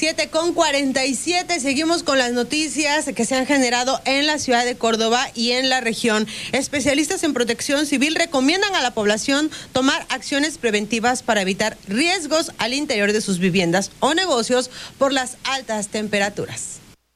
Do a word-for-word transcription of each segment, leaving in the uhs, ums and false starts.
siete con cuarenta y siete, seguimos con las noticias que se han generado en la ciudad de Córdoba y en la región. Especialistas en protección civil recomiendan a la población tomar acciones preventivas para evitar riesgos al interior de sus viviendas o negocios por las altas temperaturas.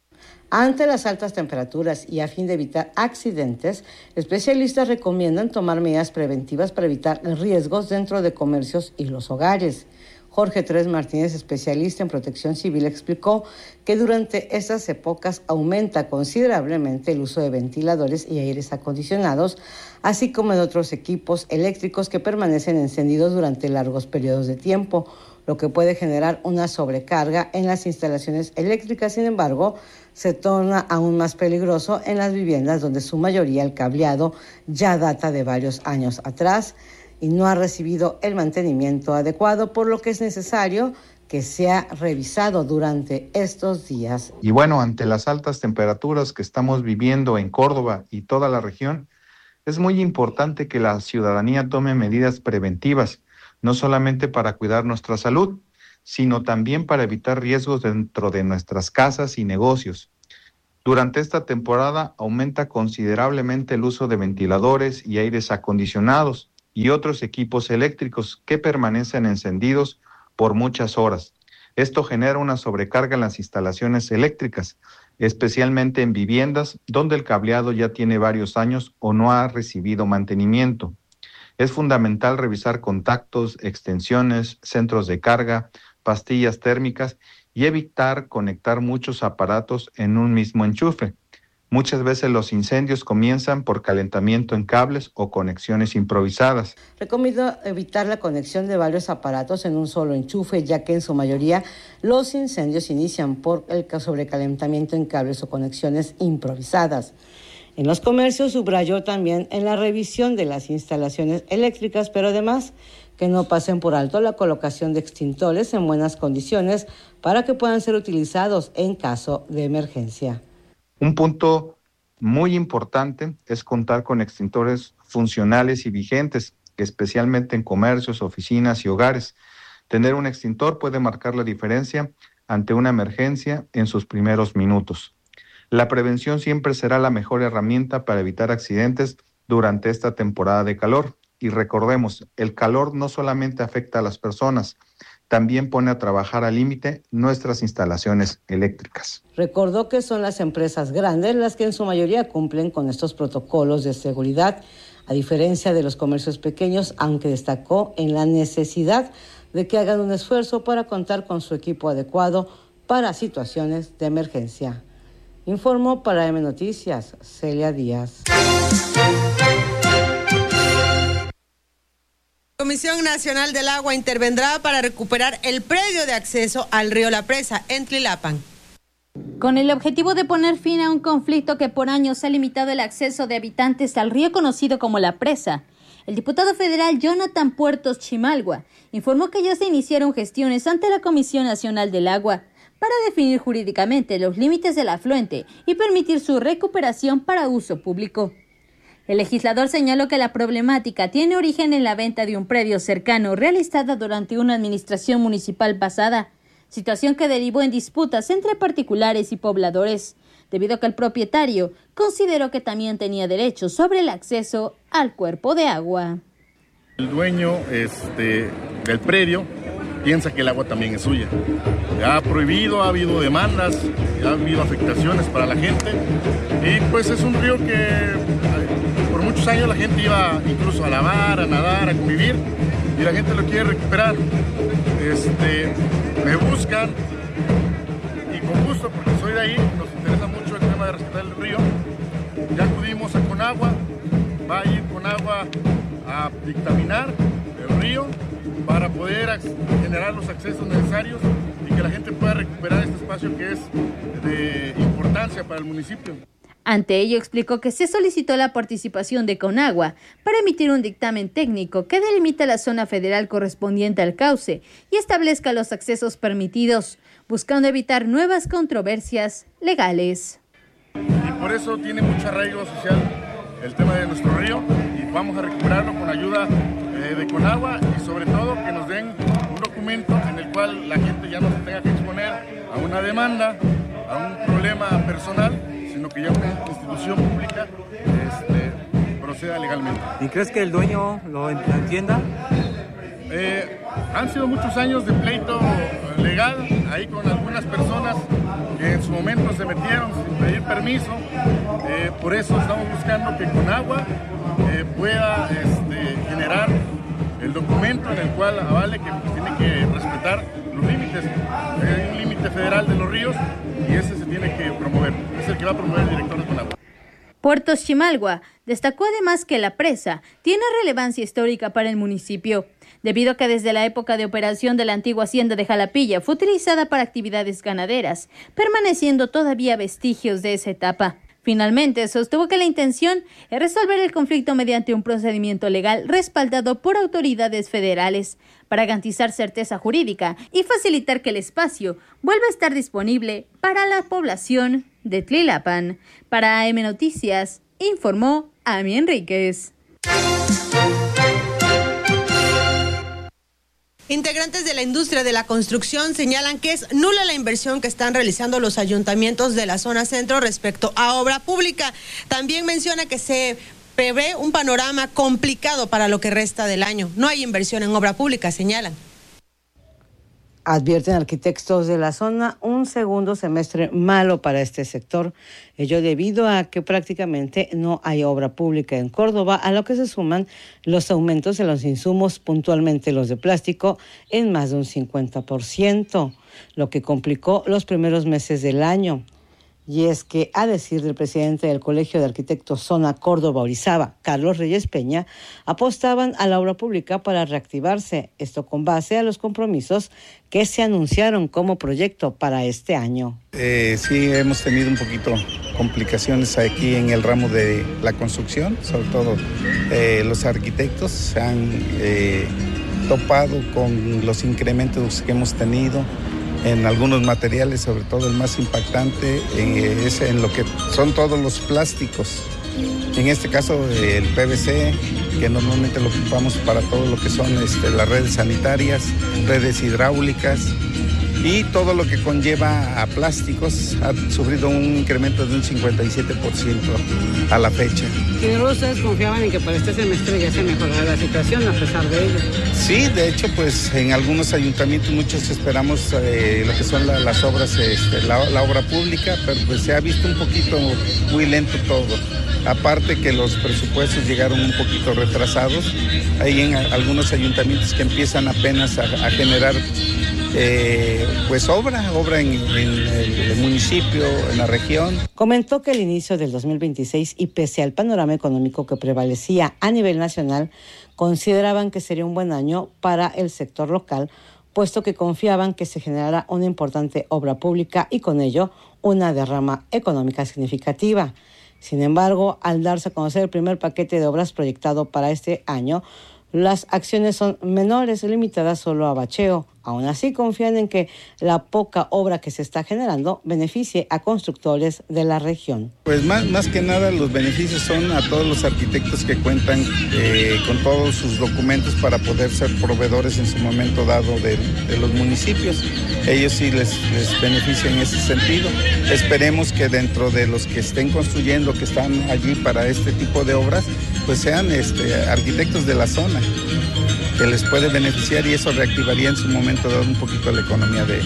Ante las altas temperaturas y a fin de evitar accidentes, especialistas recomiendan tomar medidas preventivas para evitar riesgos dentro de comercios y los hogares. Jorge Tres Martínez, especialista en protección civil, explicó que durante estas épocas aumenta considerablemente el uso de ventiladores y aires acondicionados, así como de otros equipos eléctricos que permanecen encendidos durante largos periodos de tiempo, lo que puede generar una sobrecarga en las instalaciones eléctricas. Sin embargo, se torna aún más peligroso en las viviendas donde su mayoría el cableado ya data de varios años atrás y no ha recibido el mantenimiento adecuado, por lo que es necesario que sea revisado durante estos días. Y bueno, ante las altas temperaturas que estamos viviendo en Córdoba y toda la región, es muy importante que la ciudadanía tome medidas preventivas, no solamente para cuidar nuestra salud, sino también para evitar riesgos dentro de nuestras casas y negocios. Durante esta temporada aumenta considerablemente el uso de ventiladores y aires acondicionados y otros equipos eléctricos que permanecen encendidos por muchas horas. Esto genera una sobrecarga en las instalaciones eléctricas, especialmente en viviendas donde el cableado ya tiene varios años o no ha recibido mantenimiento. Es fundamental revisar contactos, extensiones, centros de carga, pastillas térmicas y evitar conectar muchos aparatos en un mismo enchufe. Muchas veces los incendios comienzan por calentamiento en cables o conexiones improvisadas. Recomiendo evitar la conexión de varios aparatos en un solo enchufe, ya que en su mayoría los incendios inician por el sobrecalentamiento en cables o conexiones improvisadas. En los comercios subrayó también en la revisión de las instalaciones eléctricas, pero además que no pasen por alto la colocación de extintores en buenas condiciones para que puedan ser utilizados en caso de emergencia. Un punto muy importante es contar con extintores funcionales y vigentes, especialmente en comercios, oficinas y hogares. Tener un extintor puede marcar la diferencia ante una emergencia en sus primeros minutos. La prevención siempre será la mejor herramienta para evitar accidentes durante esta temporada de calor. Y recordemos, el calor no solamente afecta a las personas, también pone a trabajar al límite nuestras instalaciones eléctricas. Recordó que son las empresas grandes las que en su mayoría cumplen con estos protocolos de seguridad, a diferencia de los comercios pequeños, aunque destacó en la necesidad de que hagan un esfuerzo para contar con su equipo adecuado para situaciones de emergencia. Informó para M Noticias, Celia Díaz. La Comisión Nacional del Agua intervendrá para recuperar el predio de acceso al río La Presa en Tlilapan. Con el objetivo de poner fin a un conflicto que por años ha limitado el acceso de habitantes al río conocido como La Presa, el diputado federal Jonathan Puertos Chimalgua informó que ya se iniciaron gestiones ante la Comisión Nacional del Agua para definir jurídicamente los límites del afluente y permitir su recuperación para uso público. El legislador señaló que la problemática tiene origen en la venta de un predio cercano realizada durante una administración municipal pasada, situación que derivó en disputas entre particulares y pobladores, debido a que el propietario consideró que también tenía derecho sobre el acceso al cuerpo de agua. El dueño este, del predio piensa que el agua también es suya. Ha prohibido, ha habido demandas, ha habido afectaciones para la gente y pues es un río que por muchos años la gente iba incluso a lavar, a nadar, a convivir y la gente lo quiere recuperar. Este, me buscan y con gusto, porque soy de ahí, nos interesa mucho el tema de rescatar el río. Ya acudimos a Conagua, va a ir Conagua a dictaminar el río para poder generar los accesos necesarios y que la gente pueda recuperar este espacio que es de importancia para el municipio. Ante ello explicó que se solicitó la participación de Conagua para emitir un dictamen técnico que delimita la zona federal correspondiente al cauce y establezca los accesos permitidos, buscando evitar nuevas controversias legales. Y por eso tiene mucho arraigo social el tema de nuestro río y vamos a recuperarlo con ayuda eh, de Conagua y sobre todo que nos den un documento en el cual la gente ya no se tenga que exponer a una demanda, a un problema personal, sino que ya una institución pública este, proceda legalmente. ¿Y crees que el dueño lo entienda? Eh, han sido muchos años de pleito legal, ahí con algunas personas que en su momento se metieron sin pedir permiso, eh, por eso estamos buscando que Conagua eh, pueda este, generar el documento en el cual avale que pues, tiene que respetar los límites. Hay un límite federal de los ríos y ese se tiene que promover, es el que va a promover el director de Conagua. Puertos Chimalgua destacó además que la presa tiene relevancia histórica para el municipio, debido a que desde la época de operación de la antigua hacienda de Jalapilla fue utilizada para actividades ganaderas, permaneciendo todavía vestigios de esa etapa. Finalmente, sostuvo que la intención es resolver el conflicto mediante un procedimiento legal respaldado por autoridades federales para garantizar certeza jurídica y facilitar que el espacio vuelva a estar disponible para la población de Tlilapan. Para A M Noticias, informó Ami Enríquez. Integrantes de la industria de la construcción señalan que es nula la inversión que están realizando los ayuntamientos de la zona centro respecto a obra pública. También menciona que se prevé un panorama complicado para lo que resta del año. No hay inversión en obra pública, señalan. Advierten arquitectos de la zona un segundo semestre malo para este sector, ello debido a que prácticamente no hay obra pública en Córdoba, a lo que se suman los aumentos de los insumos, puntualmente los de plástico, en más de un cincuenta por ciento, lo que complicó los primeros meses del año. Y es que, a decir del presidente del Colegio de Arquitectos Zona Córdoba Orizaba, Carlos Reyes Peña, apostaban a la obra pública para reactivarse, esto con base a los compromisos que se anunciaron como proyecto para este año. Eh, sí, hemos tenido un poquito complicaciones aquí en el ramo de la construcción, sobre todo eh, los arquitectos se han eh, topado con los incrementos que hemos tenido en algunos materiales, sobre todo el más impactante eh, es en lo que son todos los plásticos. En este caso el P V C, que normalmente lo ocupamos para todo lo que son este, las redes sanitarias, redes hidráulicas y todo lo que conlleva a plásticos ha sufrido un incremento de un cincuenta y siete por ciento a la fecha. Señor, ¿ustedes confiaban en que para este semestre ya se mejorara la situación a pesar de ello? Sí, de hecho, pues en algunos ayuntamientos muchos esperamos eh, lo que son la, las obras, este, la, la obra pública, pero pues se ha visto un poquito muy lento todo. Aparte que los presupuestos llegaron un poquito retrasados, hay en algunos ayuntamientos que empiezan apenas a, a generar Eh, pues obra, obra en, en el municipio, en la región. Comentó que el inicio del dos mil veintiséis y pese al panorama económico que prevalecía a nivel nacional, consideraban que sería un buen año para el sector local, puesto que confiaban que se generara una importante obra pública y con ello una derrama económica significativa. Sin embargo, al darse a conocer el primer paquete de obras proyectado para este año, las acciones son menores, limitadas solo a bacheo. Aún así, confían en que la poca obra que se está generando beneficie a constructores de la región. Pues más, más que nada los beneficios son a todos los arquitectos que cuentan eh, con todos sus documentos para poder ser proveedores en su momento dado de, de los municipios. Ellos sí les, les beneficia en ese sentido. Esperemos que dentro de los que estén construyendo, que están allí para este tipo de obras, pues sean este, arquitectos de la zona, que les puede beneficiar y eso reactivaría en su momento dado un poquito la economía de,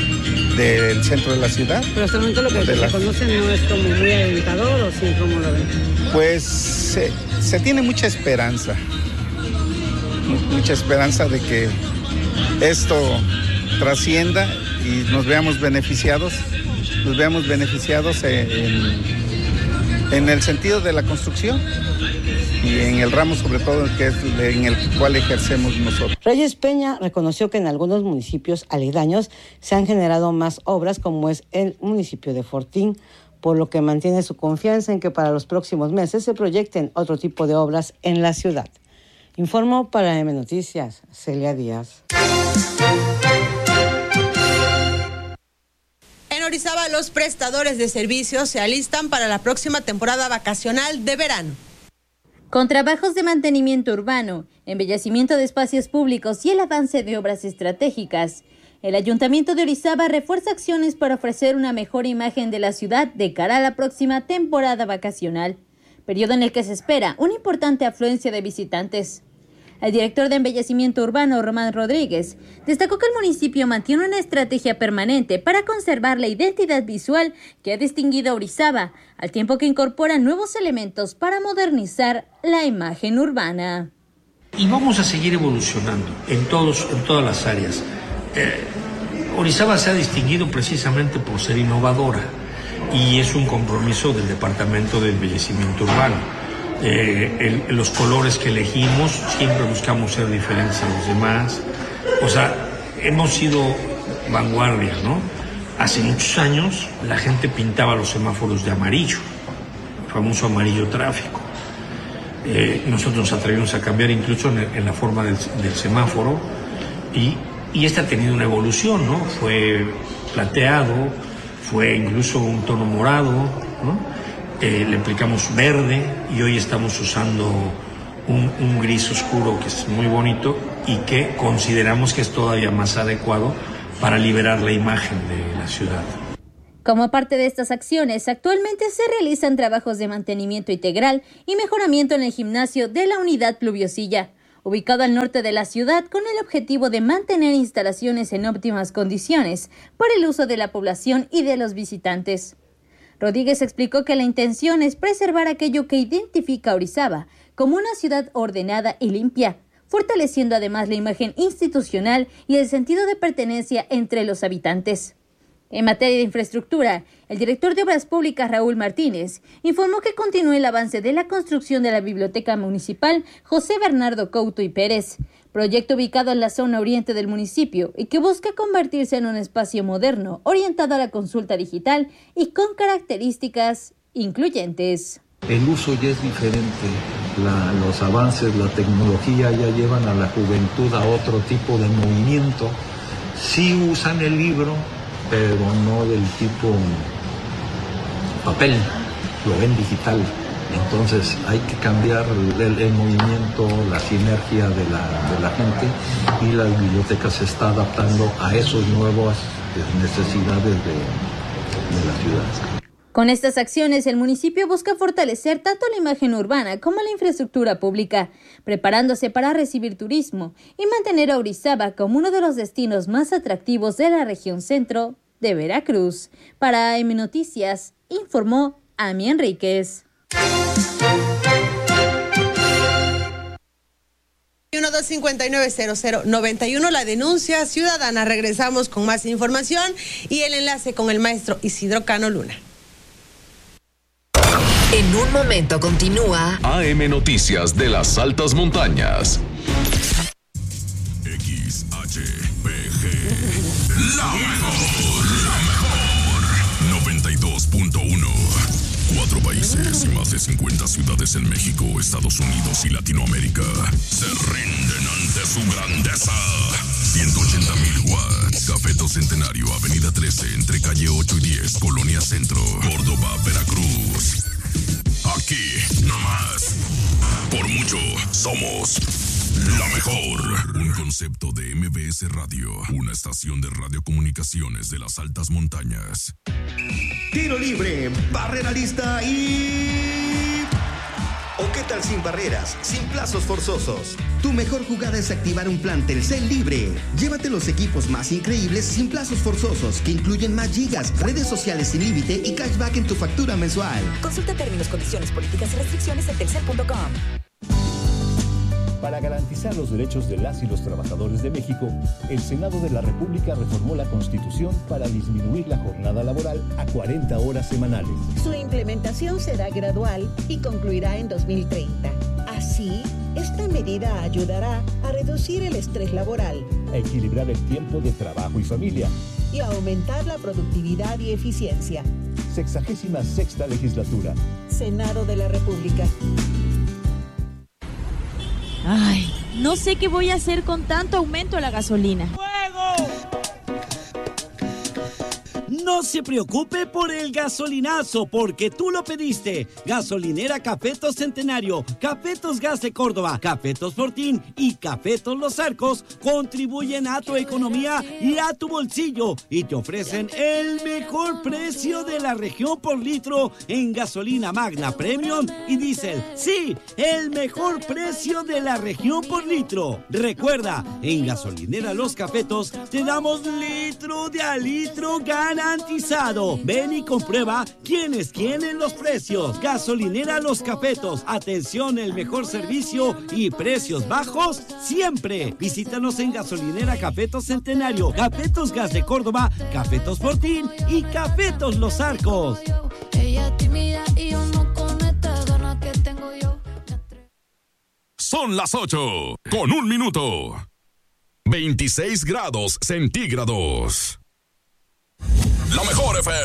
del centro de la ciudad. Pero hasta el momento lo que se la... conocen no es como muy alentador, ¿o sí? ¿Cómo lo ven? Pues se, se tiene mucha esperanza, mucha esperanza de que esto trascienda y nos veamos beneficiados, nos veamos beneficiados en, en el sentido de la construcción y en el ramo sobre todo que es en el cual ejercemos nosotros. Reyes Peña reconoció que en algunos municipios aledaños se han generado más obras, como es el municipio de Fortín, por lo que mantiene su confianza en que para los próximos meses se proyecten otro tipo de obras en la ciudad. Informó para M Noticias, Celia Díaz. En Orizaba, los prestadores de servicios se alistan para la próxima temporada vacacional de verano. Con trabajos de mantenimiento urbano, embellecimiento de espacios públicos y el avance de obras estratégicas, El Ayuntamiento de Orizaba refuerza acciones para ofrecer una mejor imagen de la ciudad de cara a la próxima temporada vacacional, periodo en el que se espera una importante afluencia de visitantes. El director de Embellecimiento Urbano, Román Rodríguez, destacó que el municipio mantiene una estrategia permanente para conservar la identidad visual que ha distinguido a Orizaba, al tiempo que incorpora nuevos elementos para modernizar la imagen urbana. Y vamos a seguir evolucionando en, todos, en todas las áreas. Eh, Orizaba se ha distinguido precisamente por ser innovadora y es un compromiso del Departamento de Embellecimiento Urbano. Eh, el, los colores que elegimos, siempre buscamos ser diferentes a los demás. O sea, hemos sido vanguardia, ¿no? Hace muchos años la gente pintaba los semáforos de amarillo, el famoso amarillo tráfico. Eh, nosotros nos atrevimos a cambiar incluso en, en la forma del, del semáforo y, y este ha tenido una evolución, ¿no? Fue plateado, fue incluso un tono morado, ¿no? Eh, le aplicamos verde y hoy estamos usando un, un gris oscuro que es muy bonito y que consideramos que es todavía más adecuado para liberar la imagen de la ciudad. Como parte de estas acciones, actualmente se realizan trabajos de mantenimiento integral y mejoramiento en el gimnasio de la unidad Pluviosilla, ubicado al norte de la ciudad, con el objetivo de mantener instalaciones en óptimas condiciones para el uso de la población y de los visitantes. Rodríguez explicó que la intención es preservar aquello que identifica a Orizaba como una ciudad ordenada y limpia, fortaleciendo además la imagen institucional y el sentido de pertenencia entre los habitantes. En materia de infraestructura, el director de Obras Públicas, Raúl Martínez, informó que continúa el avance de la construcción de la Biblioteca Municipal José Bernardo Couto y Pérez, proyecto ubicado en la zona oriente del municipio y que busca convertirse en un espacio moderno, orientado a la consulta digital y con características incluyentes. El uso ya es diferente, la, los avances, la tecnología ya llevan a la juventud a otro tipo de movimiento. Sí usan el libro, pero no del tipo papel, lo ven digital. Entonces hay que cambiar el, el movimiento, la sinergia de la, de la gente, y la biblioteca se está adaptando a esas nuevas necesidades de, de la ciudad. Con estas acciones, el municipio busca fortalecer tanto la imagen urbana como la infraestructura pública, preparándose para recibir turismo y mantener a Orizaba como uno de los destinos más atractivos de la región centro de Veracruz. Para A M Noticias, informó Ami Enríquez. uno dos cinco nueve cero cero nueve uno, la denuncia ciudadana. Regresamos con más información y el enlace con el maestro Isidro Cano Luna. En un momento continúa A M Noticias de las Altas Montañas. X H P G, la mejor, la mejor. noventa y dos punto uno. Cuatro países y más de cincuenta ciudades en México, Estados Unidos y Latinoamérica se rinden ante su grandeza. ciento ochenta mil watts. Cafeto Centenario, Avenida trece, entre calle ocho y diez, Colonia Centro, Córdoba, Veracruz. Aquí, nomás. Por mucho, somos la mejor. Un concepto de M B S Radio, una estación de radiocomunicaciones de las altas montañas. Tiro libre, barrera lista y... ¿O qué tal sin barreras, sin plazos forzosos? Tu mejor jugada es activar un plan Telcel libre. Llévate los equipos más increíbles sin plazos forzosos, que incluyen más gigas, redes sociales sin límite y cashback en tu factura mensual. Consulta términos, condiciones, políticas y restricciones en telcel punto com. Para garantizar los derechos de las y los trabajadores de México, el Senado de la República reformó la Constitución para disminuir la jornada laboral a cuarenta horas semanales. Su implementación será gradual y concluirá en dos mil treinta. Así, esta medida ayudará a reducir el estrés laboral, a equilibrar el tiempo de trabajo y familia y a aumentar la productividad y eficiencia. Sexagésima sexta legislatura. Senado de la República. Ay, no sé qué voy a hacer con tanto aumento a la gasolina. ¡Fuego! No se preocupe por el gasolinazo, porque tú lo pediste. Gasolinera Cafetos Centenario, Cafetos Gas de Córdoba, Cafetos Fortín y Cafetos Los Arcos contribuyen a tu economía y a tu bolsillo y te ofrecen el mejor precio de la región por litro en gasolina Magna Premium y Diesel. Sí, el mejor precio de la región por litro. Recuerda, en Gasolinera Los Cafetos te damos litro de a litro garantizado. Ven y comprueba quién es quién en los precios. Gasolinera Los Cafetos. Atención, el mejor servicio y precios bajos siempre. Visítanos en Gasolinera Cafetos Centenario, Cafetos Gas de Córdoba, Cafetos Fortín y Cafetos Los Arcos. Ella tímida y yo no con esta gana que tengo yo. Son las ocho con un minuto. veintiséis grados centígrados. La mejor F M.